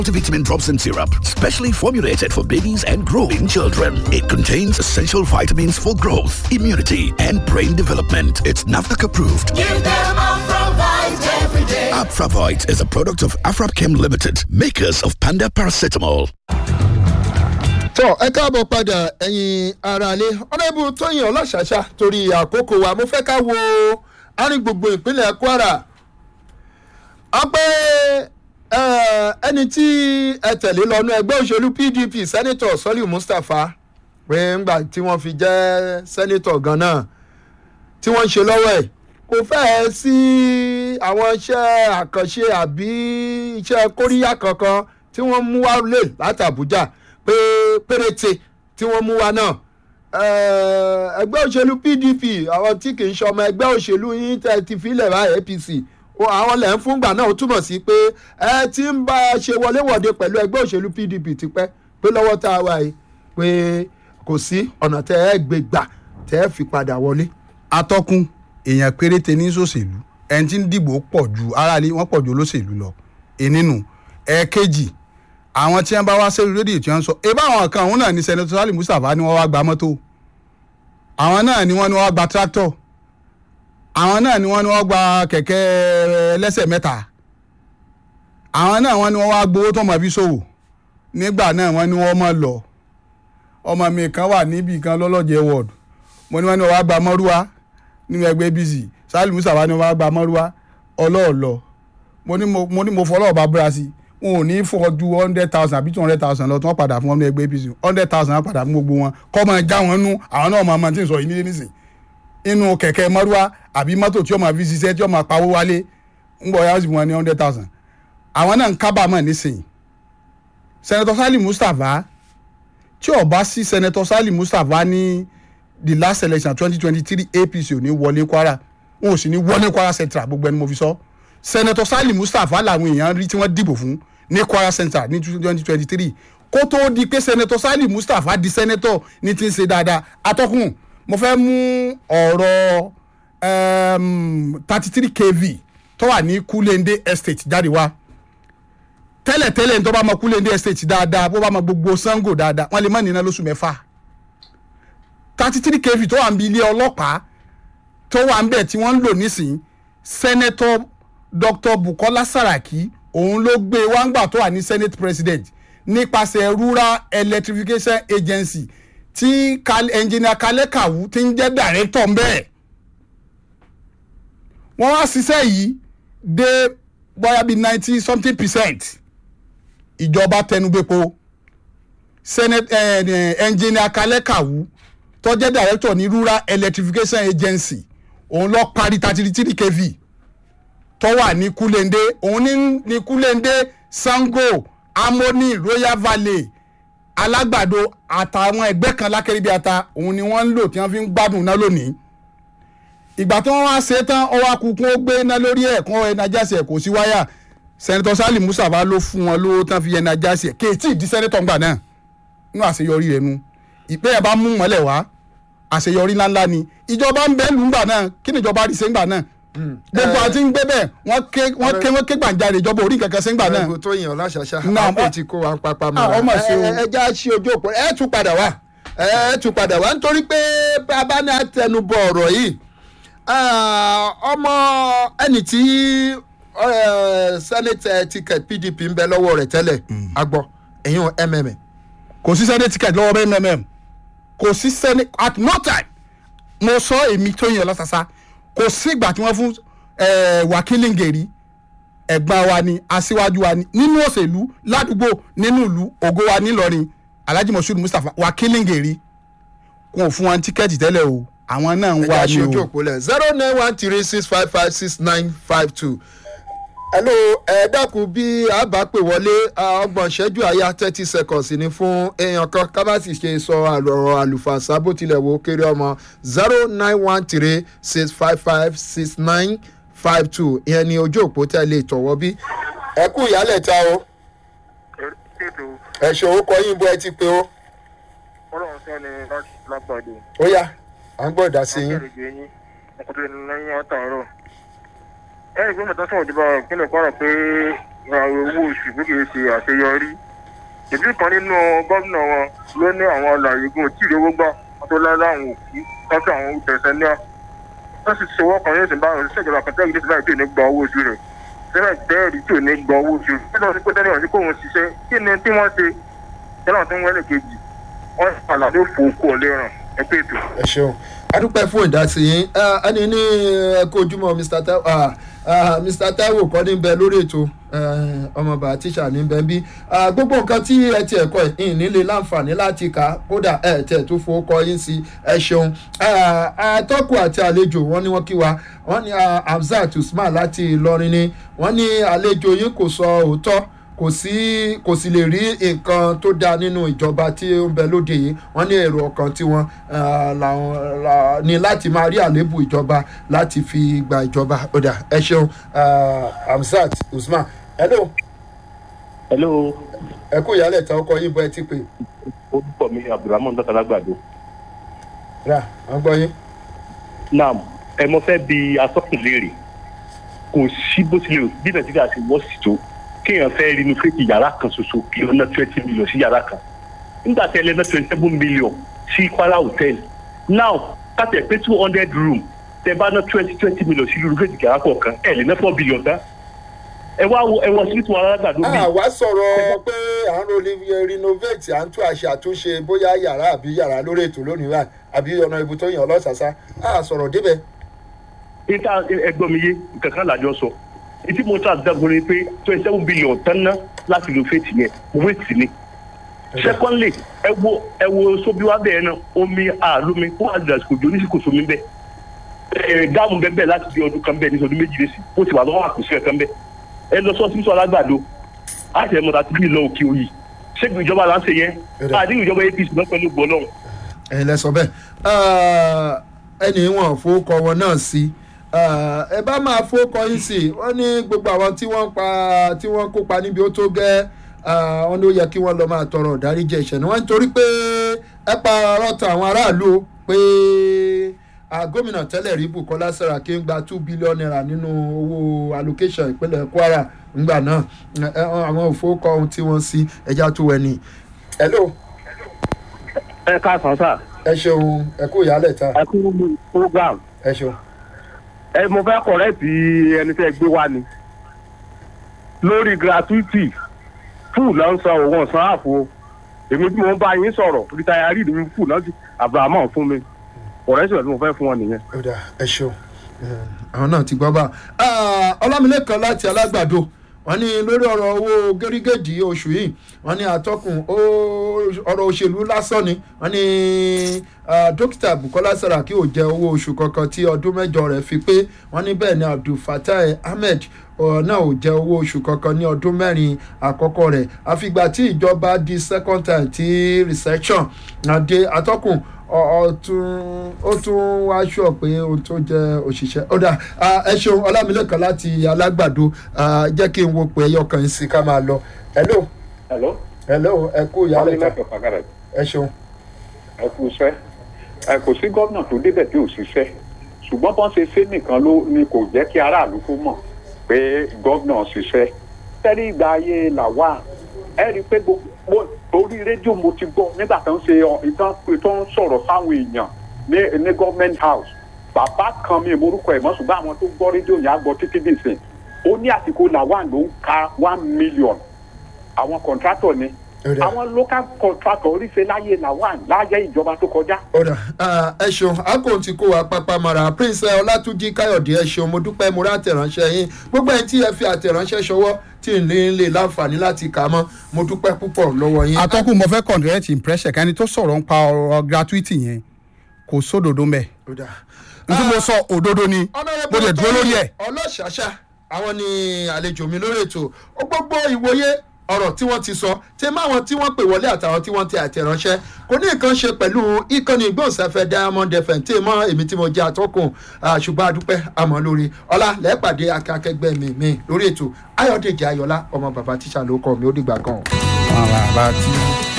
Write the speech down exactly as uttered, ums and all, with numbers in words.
Multivitamin drops and syrup, specially formulated for babies and growing children. It contains essential vitamins for growth, immunity, and brain development. It's NAFDAC approved. Give them Afravite every day. Afravite is a product of Afrapchem Limited, makers of Panda Paracetamol. tọ́ ẹ káàbọ̀ padà ẹ̀yin aráalé ọ̀nẹ́bù tóyìn ọlọ́ṣàṣà torí àkókò wa mo fẹ́ ká wo àárín gbogbo ìpínlẹ̀ Kwara ọpẹ́ ẹni tí ẹ tẹ̀lé lọ́nà ẹgbẹ́ òṣèlú P D P sẹ́nitọ̀ Sọ́líù Mustapha pé ńgbà tí wọ́n fi jẹ́ sẹ́nitọ̀ gan-an tí wọ́n ń ṣe lọ́wọ́ ẹ̀ kò fẹ́ẹ́ sí àwọn iṣẹ́ àkànṣe àbí iṣẹ́ kóríyá kankan tí wọ́n mú wá lè láti Àbújá pé péréte tí wọ́n mú wa náà ẹgbẹ́ òṣèlú P D P àwọn tí kì í ṣọmọ ẹgbẹ́ òṣèlú yín tẹ́ ti filẹ̀ báyìí A P C àwọn lẹ́ ń fúngbà náà ó túmọ̀ sí pé ẹ ti ń bá a ṣe wọléwọ̀de pẹ̀lú ẹgbẹ́ òṣèlú P D P tipẹ́ pé lọ́wọ́ tá a wà yìí pé kò sí ọ̀nà tẹ́ ẹ gbé gbà tẹ́ ẹ fi padà wọlé. atọ́kùn èèyàn péréte ní sòṣèlú ẹni tí ń dìbò pọ̀ ju aráàlú wọn pọ̀ ju olóṣèlú lọ ènínú ẹ̀ẹ̀kejì àwọn tí wọ́n bá wá sẹ́rí rédíò tí wọ́n sọ ebá àwọn kan òun náà ní sẹ́nẹ́tọ̀ Sálíù Mustapha ni wọ́n wá gba mọ́tò àwọn náà ni wọ́n ní wọ́n wá gba tractor àwọn náà ni wọ́n ní wọ́n gba kẹ̀kẹ́ ẹlẹ́sẹ̀ mẹ́ta àwọn náà wọ́n ní wọ́n wá gbowó tó mọ̀ fi ṣòwò nígbà náà wọ́n ní wọ́n mọ̀ lọ ọmọ mi kan wà níbì kan lọ́lọ́jẹ́ ward mo ní wọ́n ní wọ́n wá gba mọ́rúwá nínú ẹgbẹ́ A P C Sálíù Mustapha ni wọ́n wá gba mọ́rúwá ọlọ́ọ̀lọ́ mo ní mo ní mo fọlọ́ọ̀ bá búra sí wọn ò ní fọ ju hundred thousand àbí two hundred thousand lọ tí wọ́n padà fún wọn ní ẹgbẹ́ A P C hundred thousand wọ́n padà fún gbogbo wọn kọ́ máa já wọn nú àwọn náà máa máa ti ń sọ yìí nílé nísìn inú kẹ̀kẹ́ mọ́rúwá àbí mọ́tò tí wọ́n máa fi ṣiṣẹ́ tí wọ́n máa pawó wálé ń bọ̀ yá sí wọn ní hundred thousand àwọn náà ń kábàámọ̀ nísìn Senator Sálíù Mustapha tí ó bá sí Senator Sálíù Mustapha ní the last election twenty twenty three A P C ò ní wọlé Kwara wọn ò sì ní wọlé Kwara Central gbogbo ẹni mo fi sọ Senator Sálíù Mustapha làwọn èèyàn rí tí wọ́n dìbò fún ní Kwara Central ní twenty twenty three kó tó di pé Senator Sálíù Mustapha di senator ní ti ń ṣe dáadáa atọ́kùn mo fẹ́ mú ọ̀rọ̀ thirty three K V tó wà ní Kulende Estate jáde wá tẹ́lẹ̀tẹ́lẹ̀ ní tó bá mọ Kulende Estate dáadáa bó bá mọ gbogbo Sango dáadáa wọ́n lè má nínú lóṣù mẹ́fà thirty three K V tó wà ń bi ilé ọlọ́pàá tó wà ń bẹ̀ tí wọ́n ń lò nísìnyí Senator Doctor Bukola Saraki òun ló gbé wáńgbà tó wà ní Senate President nípasẹ̀ Rural Electrification Agency tí engineer Kale Kawu ti ń jẹ́ director ń bẹ́ẹ̀ wọ́n wá ṣiṣẹ́ yìí dé bóyá bíi ninety something percent ìjọba tẹnubẹ́po Senate eh, engineer Kale Kawu tó jẹ́ director ní Rural Electrification Agency òun ló parí thirty three K V tó wà ní Kulende òun ní ní Kulende Sango Amoni Royal Valley Alágbàdo àtàwọn ẹgbẹ́ kan lákẹ́rẹ́bíàta òun ni wọ́n ń lò tí wọ́n fi ń gbádùn náà lónìí ìgbà tí wọ́n wá ṣe tán ọwọ́ akùnkùn ó gbé iná lórí ẹ̀ kún ẹnajásí ẹ̀ kò sí wáyà Senator Sálíù Mustapha ló fún wọn lówó tán fi ẹnajásí ẹ̀ kéètì ìdí sẹ́nẹ́tọ̀ ńgbà náà nínú àṣeyọrí rẹ̀ nu ìpè ẹ̀ bá mú mọ́lẹ̀ wá àṣeyọrí ńláńlá ni ìjọba ń bẹ́ẹ̀ lù ńgbà náà kí ni ìjọba rí ṣe ńgbà náà gbogbo àti ń gbé bẹ́ẹ̀ wọ́n ké wọ́n ké wọ́n ké gbàǹjarè ìjọba orí kankan sẹ́ńgbà náà. ẹ̀rọ tó yàn láṣàṣà àpò tí kò wá ń papá mọ́ ẹ já sí ojú òpó ẹ tún padà wá ẹ tún padà wá nítorí pé bàbá ní àtẹnubọ ọ̀rọ̀ yìí ọmọ ẹni tí senate ticket P D P ń bẹ lọ́wọ́ rẹ̀ tẹ́lẹ̀ agbọ́ ẹ̀yìn M M M. kò sí senate ticket lọ́wọ́ M M M kò sí senate at no time mo sọ èmi tó yàn lọ́sàsá kò sígbà tí wọ́n fún Wákìlì Ngèrí ẹ̀gbọ́n wa ni aṣíwájú wa ni nínú òṣèlú ládùúgbò nínú ìlú ògo wa nílọrin Alhaji Moshood Mustapha Wákìlì Ngèrí kò fún wọn tíkẹ́ẹ̀tì tẹ́lẹ̀ o àwọn náà ń wá ní o. zero nine one three six five five six nine five two. hello ẹ dákun bí a bá pè wọlé ọgbọ̀n ìṣẹ́jú àyà thirty seconds ni fún èèyàn kan ká má sì ṣe sọ ọ̀rọ̀ àlùfàṣà bó tilẹ̀ wo kéré ọmọ zero nine one three six five five six nine five two ìyẹn ni ojú òpó tẹ̀lé ìtọ̀wọ́ bí. ẹ kú ìyálẹ̀ ta o. ẹ ṣe orúkọ yín bó ẹ ti pé o. ọlọ́run sọ ni lápàdé. ó yá à ń gbọ́dọ̀ sí yín. ọkùnrin lẹ́yìn ọ̀tàrọ̀. ẹ ẹ gbọ́dọ̀ tó sọ̀rọ̀ ìjọba ìpínlẹ̀ Kwara pé owó oṣù bí kì í ṣe àṣeyọrí ìdí kan nínú gómìnà wọn ló ní àwọn ọlàyégún tí ìrówó gbà wọn tó lára àwọn òkú lọ́sọ àwọn tẹ̀sán náà wọ́n sì ṣòwò kan yóò sì bá àwọn òṣìṣẹ́ ìjọba kan tẹ́lẹ̀ tí báyìí tí ò ní gba owó oṣù rẹ̀ tẹ́lẹ̀ tẹ́lẹ̀ tí ò ní gba owó oṣù rẹ̀ tẹ́lẹ̀ tí tẹ́lẹ̀ wọ́n ti kóhun ṣiṣẹ́ kí ni tí wọ́n ṣe tẹ́lẹ̀ tí wọ́n lè kejì wọ́n àlàdé fòókù ọ̀lẹ́ràn ẹgbẹ́ ètò. ẹ ṣeun adúpẹ́ fún ìdásí yín ẹni ní ẹkọ ojúmọ́ mr taiwo mr taiwo kọ́ ní bẹ lórí ètò ọmọọba tíṣà ní bẹ bí gbogbo nǹkan tí ẹ ti ẹ̀kọ́ yìí nílé láǹfààní láti kà kódà ẹ tẹ̀ tó fowókọ yín sí ẹ ṣeun atọ́kùn àti àlejò wọn ni wọ́n kí wa wọ́n ní hamzat usman láti ìlọrin ni wọ́n ní àlejò yín kò sọ òótọ́ kò sí kò sì lè rí nǹkan tó dáa nínú ìjọba tí ó ń bẹ lóde yìí wọ́n ní èrò ọkàn tiwọn ní láti máa rí àléébù ìjọba láti fi gba ìjọba ọ̀dà ẹ ṣeun hamzat usman hello. hello. ẹ kú ìyálẹ̀ ta ọkọ yín bọ́ ẹ ti pè. orúkọ mi abdulrahman dọ́tàlágbàdo. rà wọ́n gbọ́ yín. naam ẹ mọ fẹ́ bi asọ́kùn léèrè kò sí bó tilẹ̀ bí nàìjíríà ṣe wọ́ sí tó kéèyàn fẹ́ rinú fèkì yàrá kan ṣoṣo kí ló ná twenty million sí yàrá kan nígbà tí ẹ lè ná twenty seven million sí kwara hotel now káàtì ẹ pé two hundred room tẹ bá ná twenty twenty million sí irú fèkì yàrá kọ̀ọ̀kan ẹ lè ná four billion tán ẹ wá ẹ wọ sí tí wọn alágbàdo bí. àwa sọ̀rọ̀ pé à ń roli renovate à ń tún àṣẹ àtúnṣe bóyá yàrá àbí yàrá lórí ètò lónìí wà àbí ọ̀nà ibi tó yàn ọlọ́sàsá à sọ̀rọ̀ débẹ̀. ìta ẹgbọ́n mi yé kankan làjọ sọ ìtí mo ta dàgbọ́n ni pé twenty seven billion tán ná láti lo fèsì yẹn owó èsì ni. secondly ẹ wo ẹ wo sobiwa bẹ́ẹ̀ náà omi àlómi fún àdìrásìkò jọ oníṣìkò sómi bẹ́ẹ̀ ẹ dáàmú bẹ́ẹ̀ bẹ́ẹ̀ láti bí ọdún kan bẹ́ẹ̀ ní ọdún méjì lé sí bó ti wà lọ́wọ́ àkùsí ẹ̀ kan bẹ́ẹ̀ ẹ lọ sọ sísọ alágbàdo àti ẹ̀ mọ̀tà tí bí lọ òkè òyì ṣégun ìjọba là ń ṣe yẹn àdéhùn ìjọba apc náà pẹ̀lú gbọ́lọ́hùn. ẹ̀yin lẹ sọ bẹ́ẹ̀ ẹni wọn fowókọ wọn náà sí ẹ bá máa fowókọ yín sí wọ́n ní gbogbo àwọn tí wọ́n pa tí wọ́n kópa níbi ó tó gẹ́ wọ́n ló yẹ kí wọ́n lọ máa tọrọ ìdáríjẹ ìṣẹ̀ni wọ́n nítorí pé ẹ pa ọ̀rọ̀ àwọn aráàlú pé gómìnà tẹ́lẹ̀ rí bukola saraki ń gba two billion naira nínú owó allocation ìpínlẹ̀ kwara ńgbà náà àwọn òfowókọ ohun tí wọ́n sí ẹja tó wẹ̀ ní. hello. ẹ káàsán sá. ẹ ṣeun ẹ kú ìyálẹ̀ ta. ẹ kú program. ẹ ṣeun. ẹ mo fẹ́ kọ̀rẹ́ẹ̀tì ẹni tẹ́ gbé wá ni lórí gratuity fúù náà ń san òun ọ̀sán àpò èmi tí mo ń bá yín sọ̀rọ̀ rìtáyárì ni fúù náà ti abrahamu fún mi ọ̀rẹ́ sọ̀rọ̀ tí mo fẹ́ fún wọn nìyẹn. ọ̀dà ẹ ṣeun àwọn náà ti gbọ́ bá ọlámilẹ́kan láti alágbàdo wọ́n ní lórí ọ̀rọ̀ owó gẹ́rígẹ́dì oṣù yìí wọ́n ní àtọ́kùn ọ̀rọ̀ òṣèlú lásán ni wọ́n ní dókítà bukola saraki ò jẹ owó oṣù kankan tí ọdún mẹ́jọ rẹ̀ fi pé wọ́n ní bẹ́ẹ̀ ni abdulfatai ahmed náà ò jẹ owó oṣù kankan ní ọdún mẹ́rin àkọ́kọ́ rẹ̀ àfìgbà tí ìjọba di second time tí reception àdé àtọ́kùn ó tún wá ṣọ pé ohun tó jẹ òṣìṣẹ́ ó dà ẹ ṣeun ọlámilẹ́kan láti alágbàdo jẹ́ kí n wo pé ẹyọ kan sí ká máa lọ. hello. hello. hello ẹ kú ìyálẹ̀ ká ẹ ṣeun. ẹ kú iṣẹ́ ẹ kò sí gómìnà tó débẹ̀ tí ò ṣiṣẹ́ ṣùgbọ́n bọ́n ṣe ṣe nìkan ló ni kò jẹ́ kí aráàlú kó mọ̀ pé gómìnà ṣiṣẹ́ tẹ́lẹ̀ ìgbà ayé làwà ẹ rí i pé gbogbo orí rédíò mo ti gbọ́ nígbà tó ń ṣe ìtàn tó ń sọ̀rọ̀ sáwọn èèyàn ní ní government house bàbá kan mi ìmúrúkọ ẹ̀ mọ́ ṣùgbọ́n àwọn tó gbọ́ rédíò yẹn á gbọ́ títí dìsìn ó ní àsìkò làwọn ló ń ka one million àwọn contractor ni àwọn local contractor oríṣi láyé làwọn láyé ìjọba tó kọjá. ọ̀rọ̀ ẹ ṣeun akóhun ti kó wa pápá mara prince ọlátúnjí káyọ̀dé ẹ ṣeun mo dúpẹ́ mo rá àtẹ̀ránṣẹ́ yín gbogbo ẹni tí ẹ fi àtẹ̀ránṣẹ́ ṣọwọ́ tí n lè lè láǹfààní láti kà á mọ́ mo dúpẹ́ púpọ̀ lọ́wọ́ yín. atọ́kùn mo fẹ́ correct impression kan ẹni tó sọ̀rọ̀ ń pa ọ̀rọ̀ gratuity yẹn kò sódodo mẹ́ nítorí mo sọ òdodo ni mo lè dúró lórí ẹ̀. ọlọ́ṣàṣà àwọn ni àlejò mi lórí ètò ó gbogbo ìwòye ọ̀rọ̀ tí wọ́n ti sọ tí máwọn tí wọ́n pè wọlé àtàwọn tí wọ́n ti àtẹ̀ránṣẹ́ kò ní nǹkan ṣe pẹ̀lú ìkànnì ìgbóhùnsáfẹ́ diamond f m tí mọ́ èmi tí mo jẹ́ àtọ́kùn ṣùgbọ́n adúpẹ́ àmọ́ lórí ọlá lẹ́pàdé akẹ́kẹ́gbẹ́ mi mi lórí ètò ayọ̀dèjì ayọ̀lá ọmọ bàbá tíṣà ló kọ́ mi ó dìgbà kan. àwọn àbá tí.